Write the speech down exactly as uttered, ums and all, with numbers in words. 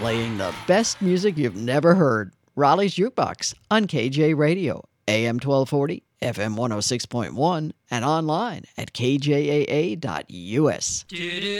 playing the best music you've never heard. Raleigh's Jukebox on K J Radio, A M twelve forty, F M one oh six point one, and online at K J A A dot U S.